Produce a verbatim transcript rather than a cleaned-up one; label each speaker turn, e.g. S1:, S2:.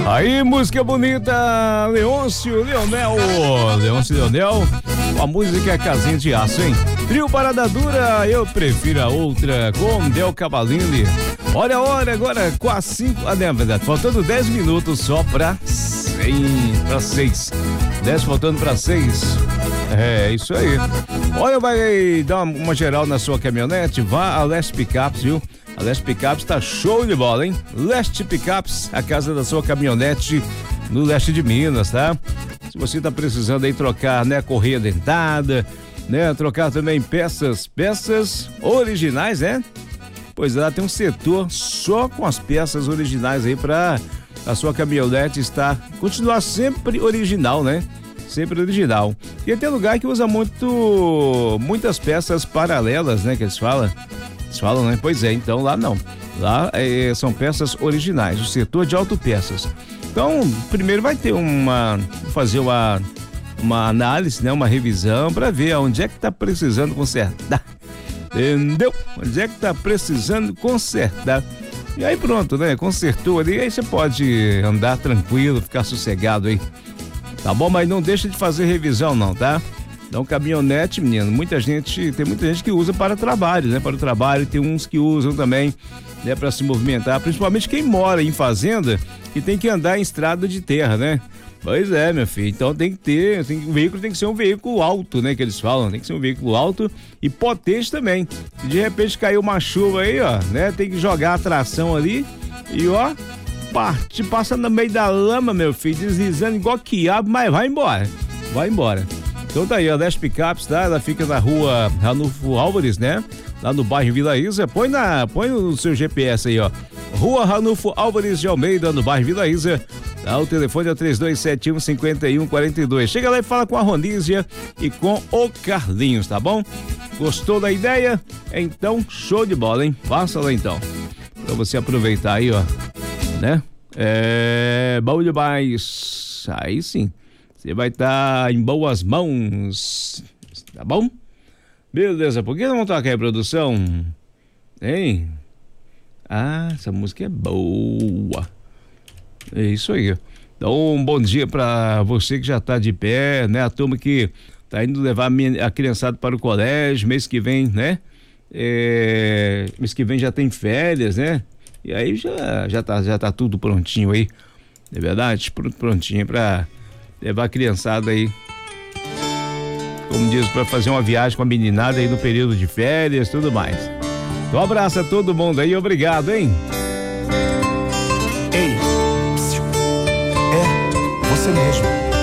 S1: Aí, música bonita, Leôncio, Leonel, Leôncio Leonel, a música é Casinha de Aço, hein? Trio Parada Dura, eu prefiro a outra, com Del Cavallini. Olha a hora agora, quase cinco, ah, não, é verdade, faltando dez minutos só pra seis, pra seis, dez faltando pra seis, é, isso aí. Olha, vai dar uma, uma geral na sua caminhonete, vá a Leste Picapes, viu? A Leste Picapes tá show de bola, hein? Leste Picapes, a casa da sua caminhonete no leste de Minas, tá? Se você tá precisando aí trocar, né, correia dentada, né, trocar também peças, peças originais, né? Pois lá tem um setor só com as peças originais aí pra a sua caminhonete estar, continuar sempre original, né? Sempre original. E tem lugar que usa muito, muitas peças paralelas, né, que eles falam. Eles falam, né? Pois é, então lá não. Lá é, são peças originais, o setor de autopeças. Então, primeiro vai ter uma, fazer uma, uma análise, né? Uma revisão para ver onde é que tá precisando consertar. Entendeu? Onde é que tá precisando consertar. E aí pronto, né? Consertou ali, aí você pode andar tranquilo, ficar sossegado aí. Tá bom? Mas não deixa de fazer revisão não, tá? Então, caminhonete, menino, muita gente, tem muita gente que usa para trabalho, né? Para o trabalho, tem uns que usam também, né? Para se movimentar, principalmente quem mora em fazenda e tem que andar em estrada de terra, né? Pois é, meu filho, então tem que ter, tem, o veículo tem que ser um veículo alto, né? Que eles falam, tem que ser um veículo alto e potente também. Se de repente caiu uma chuva aí, ó, né? Tem que jogar a tração ali e, ó, parte, passa no meio da lama, meu filho, deslizando igual quiabo, mas vai embora, vai embora. Então tá aí, a Leste Picapes, tá? Ela fica na rua Ranulfo Álvares, né? Lá no bairro Vila Isa. Põe, na, põe no seu G P S aí, ó. Rua Ranulfo Álvares de Almeida, no bairro Vila Isa. Tá? O telefone é três dois sete um, cinco um quatro dois. Chega lá e fala com a Ronísia e com o Carlinhos, tá bom? Gostou da ideia? Então, show de bola, hein? Passa lá então. Pra você aproveitar aí, ó. Né? É bom demais. Aí sim. Você vai estar tá em boas mãos, tá bom? Beleza, por que não toca aí, produção? Hein? Ah, essa música é boa. É isso aí. Então, um bom dia pra você que já tá de pé, né? A turma que tá indo levar a criançada para o colégio, mês que vem, né? É, mês que vem já tem férias, né? E aí já, já, tá, já tá tudo prontinho aí, não é verdade? Prontinho pra levar a criançada aí, como diz, para fazer uma viagem com a meninada aí no período de férias, tudo mais. Um abraço a todo mundo aí, obrigado, hein?
S2: Ei, é, você mesmo.